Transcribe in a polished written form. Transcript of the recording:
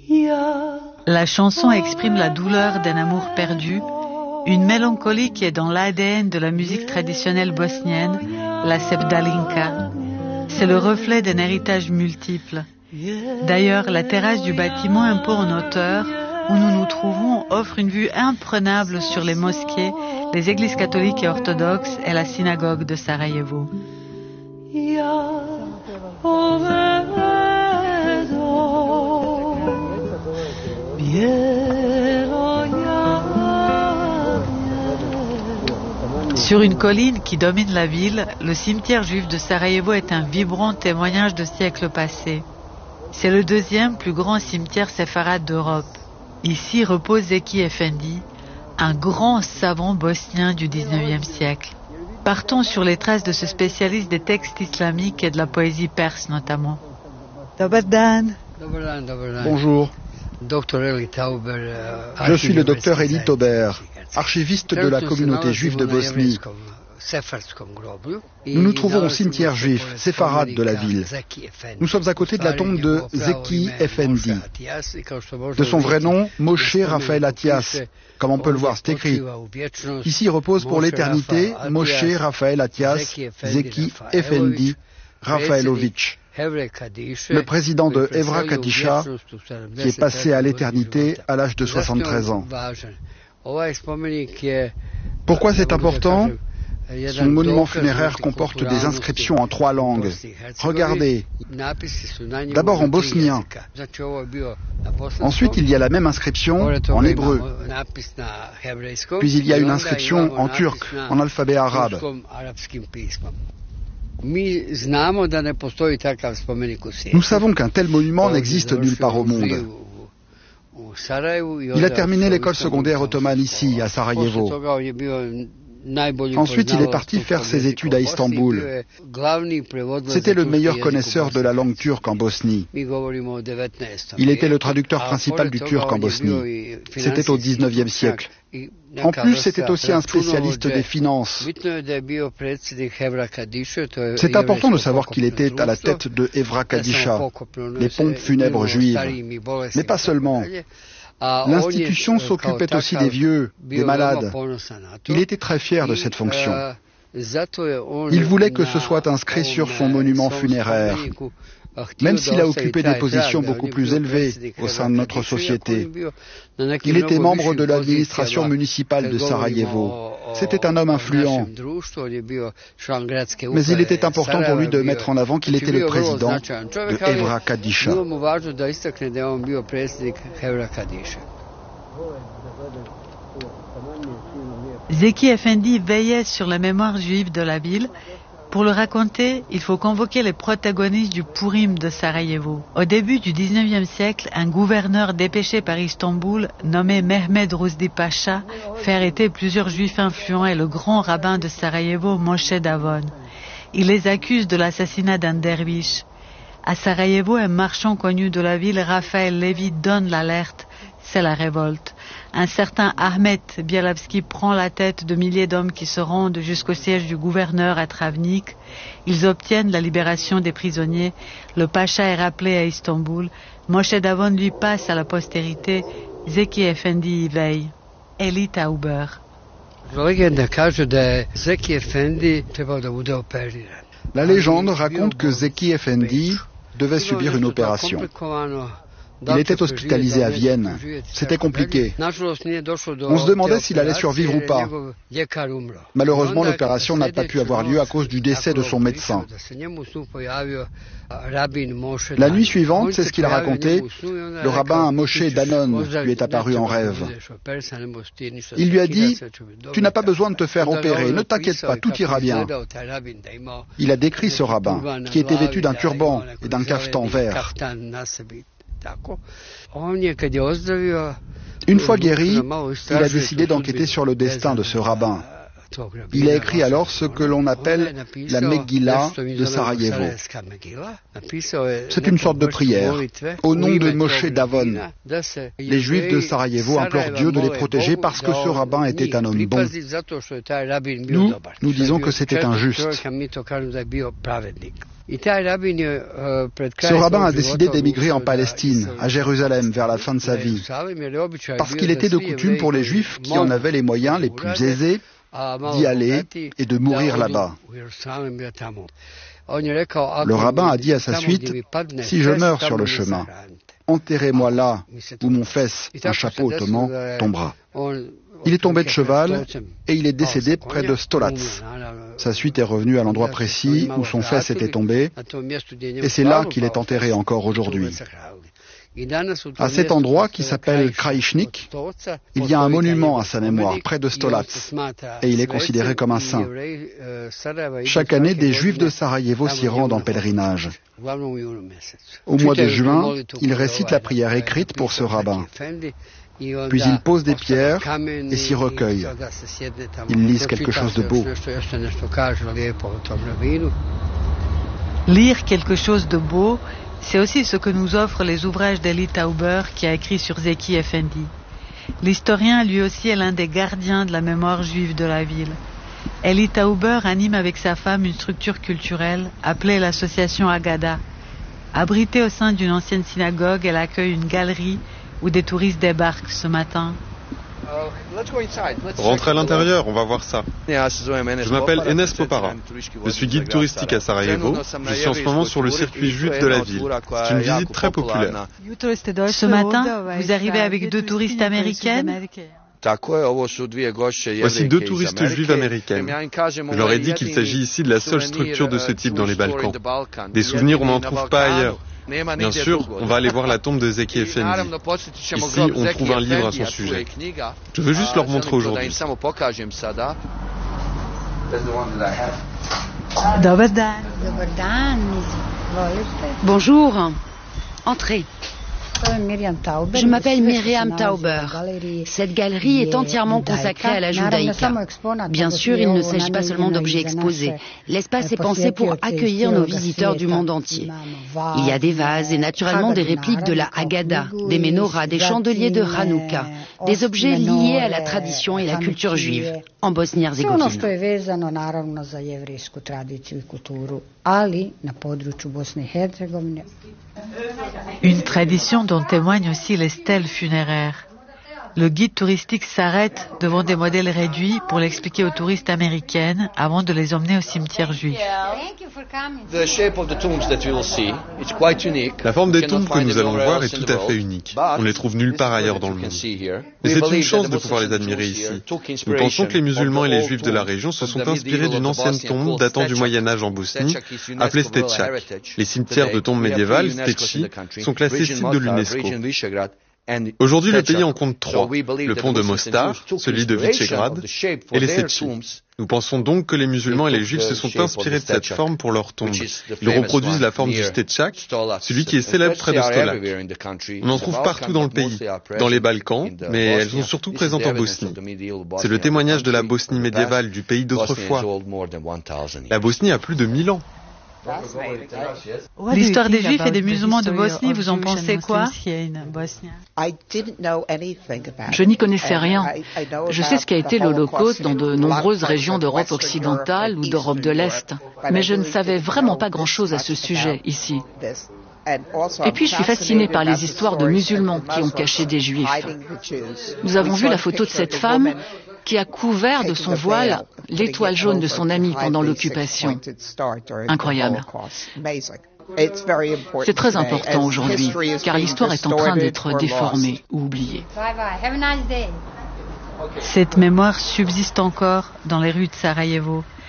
La chanson exprime la douleur d'un amour perdu, une mélancolie qui est dans l'ADN de la musique traditionnelle bosnienne, la Sevdalinka. C'est le reflet d'un héritage multiple. D'ailleurs, la terrasse du bâtiment un peu en hauteur, où nous nous trouvons, offre une vue imprenable sur les mosquées, les églises catholiques et orthodoxes et la synagogue de Sarajevo. Sur une colline qui domine la ville, le cimetière juif de Sarajevo est un vibrant témoignage de siècles passés. C'est le deuxième plus grand cimetière séfarade d'Europe. Ici repose Zeki Efendi, un grand savant bosnien du XIXe siècle. Partons sur les traces de ce spécialiste des textes islamiques et de la poésie perse notamment. Dobar dan. Bonjour. Je suis le docteur Eli Tauber, archiviste de la communauté juive de Bosnie. Nous nous trouvons au cimetière juif séfarade de la ville. Nous sommes à côté de la tombe de Zeki Efendi. De son vrai nom, Moshe Raphaël Atias. Comme on peut le voir, c'est écrit. Ici repose pour l'éternité Moshe Raphaël Atias Zeki Efendi Raphaelovitch, le président de Evra Kadisha, qui est passé à l'éternité à l'âge de 73 ans. Pourquoi c'est important ? Son monument funéraire comporte des inscriptions en 3 langues. Regardez, d'abord en bosnien. Ensuite, il y a la même inscription en hébreu. Puis il y a une inscription en turc, en alphabet arabe. Nous savons qu'un tel monument n'existe nulle part au monde. Il a terminé l'école secondaire ottomane ici, à Sarajevo. Ensuite, il est parti faire ses études à Istanbul. C'était le meilleur connaisseur de la langue turque en Bosnie. Il était le traducteur principal du turc en Bosnie. C'était au XIXe siècle. En plus, c'était aussi un spécialiste des finances. C'est important de savoir qu'il était à la tête de Evra Kadisha, les pompes funèbres juives. Mais pas seulement. L'institution s'occupait aussi des vieux, des malades. Il était très fier de cette fonction. Il voulait que ce soit inscrit sur son monument funéraire, même s'il a occupé des positions beaucoup plus élevées au sein de notre société. Il était membre de l'administration municipale de Sarajevo. C'était un homme influent. Mais il était important pour lui de mettre en avant qu'il était le président de Evra Kadisha. Zeki Efendi veillait sur la mémoire juive de la ville. Pour le raconter, il faut convoquer les protagonistes du Purim de Sarajevo. Au début du XIXe siècle, un gouverneur dépêché par Istanbul, nommé Mehmed Rusdi Pacha, fait arrêter plusieurs juifs influents et le grand rabbin de Sarajevo, Moshe Davon. Il les accuse de l'assassinat d'un derviche. À Sarajevo, un marchand connu de la ville, Raphaël Levi, donne l'alerte. C'est la révolte. Un certain Ahmet Bielavski prend la tête de milliers d'hommes qui se rendent jusqu'au siège du gouverneur à Travnik. Ils obtiennent la libération des prisonniers. Le pacha est rappelé à Istanbul. Moshe Davon lui passe à la postérité. Zeki Efendi y veille. Eli Tauber. La légende raconte que Zeki Efendi devait subir une opération. Il était hospitalisé à Vienne. C'était compliqué. On se demandait s'il allait survivre ou pas. Malheureusement, l'opération n'a pas pu avoir lieu à cause du décès de son médecin. La nuit suivante, c'est ce qu'il a raconté, le rabbin Moshe Danon lui est apparu en rêve. Il lui a dit « Tu n'as pas besoin de te faire opérer, ne t'inquiète pas, tout ira bien. » Il a décrit ce rabbin, qui était vêtu d'un turban et d'un cafetan vert. Une fois guéri, il a décidé d'enquêter sur le destin de ce rabbin. Il a écrit alors ce que l'on appelle la Megillah de Sarajevo. C'est une sorte de prière, au nom de Moshe Davon. Les Juifs de Sarajevo implorent Dieu de les protéger parce que ce rabbin était un homme bon. Nous disons que c'était injuste. Ce rabbin a décidé d'émigrer en Palestine, à Jérusalem, vers la fin de sa vie, parce qu'il était de coutume pour les Juifs qui en avaient les moyens les plus aisés d'y aller et de mourir là-bas. Le rabbin a dit à sa suite, « Si je meurs sur le chemin, enterrez-moi là où mon fès, un chapeau ottoman, tombera. » Il est tombé de cheval et il est décédé près de Stolatz. Sa suite est revenue à l'endroit précis où son fès était tombé et c'est là qu'il est enterré encore aujourd'hui. À cet endroit qui s'appelle Kraïchnik, il y a un monument à sa mémoire près de Stolatz et il est considéré comme un saint. Chaque année, des Juifs de Sarajevo s'y rendent en pèlerinage. Au mois de juin, ils récitent la prière écrite pour ce rabbin. Puis ils posent des pierres et s'y recueillent. Ils lisent quelque chose de beau. Lire quelque chose de beau, c'est aussi ce que nous offrent les ouvrages d'Eli Tauber qui a écrit sur Zeki Efendi. L'historien, lui aussi, est l'un des gardiens de la mémoire juive de la ville. Eli Tauber anime avec sa femme une structure culturelle appelée l'association Agada. Abritée au sein d'une ancienne synagogue, elle accueille une galerie où des touristes débarquent ce matin. Rentrez à l'intérieur, on va voir ça. Je m'appelle Enes Popara. Je suis guide touristique à Sarajevo. Je suis en ce moment sur le circuit juif de la ville. C'est une visite très populaire. Ce matin, vous arrivez avec 2 touristes américaines. Voici 2 touristes juives américaines. Je leur ai dit qu'il s'agit ici de la seule structure de ce type dans les Balkans. Des souvenirs, on n'en trouve pas ailleurs. Bien sûr, on va aller voir la tombe de Zeki Efendi. Ici, on trouve un livre à son sujet. Je veux juste leur montrer aujourd'hui. Bonjour, entrez. Je m'appelle Myriam Tauber. Cette galerie est entièrement consacrée à la judaïka. Bien sûr, il ne s'agit pas seulement d'objets exposés. L'espace est pensé pour accueillir nos visiteurs du monde entier. Il y a des vases et naturellement des répliques de la Haggadah, des menorahs, des chandeliers de Hanouka, des objets liés à la tradition et la culture juive en Bosnie-Herzégovine. Une tradition dont témoignent aussi les stèles funéraires. Le guide touristique s'arrête devant des modèles réduits pour l'expliquer aux touristes américaines avant de les emmener au cimetière juif. La forme des tombes que nous allons voir est tout à fait unique. On ne les trouve nulle part ailleurs dans le monde. Mais c'est une chance de pouvoir les admirer ici. Nous pensons que les musulmans et les juifs de la région se sont inspirés d'une ancienne tombe datant du Moyen-Âge en Bosnie, appelée Stečak. Les cimetières de tombes médiévales, Steči, sont classés site de l'UNESCO. Aujourd'hui, le pays en compte 3. Le pont de Mostar, celui de Visegrad et les Steči. Nous pensons donc que les musulmans et les juifs se sont inspirés de cette forme pour leur tombe. Ils reproduisent la forme du Stečak, celui qui est célèbre près de Stolac. On en trouve partout dans le pays, dans les Balkans, mais elles sont surtout présentes en Bosnie. C'est le témoignage de la Bosnie médiévale, du pays d'autrefois. La Bosnie a plus de 1000 ans. L'histoire des Juifs et des musulmans de Bosnie, vous en pensez quoi? Je n'y connaissais rien. Je sais ce qu'a été l'Holocauste dans de nombreuses régions d'Europe occidentale ou d'Europe de l'Est, mais je ne savais vraiment pas grand-chose à ce sujet ici. Et puis je suis fascinée par les histoires de musulmans qui ont caché des Juifs. Nous avons vu la photo de cette femme qui a couvert de son voile l'étoile jaune de son ami pendant l'occupation. Incroyable. C'est très important aujourd'hui, car l'histoire est en train d'être déformée ou oubliée. Cette mémoire subsiste encore dans les rues de Sarajevo.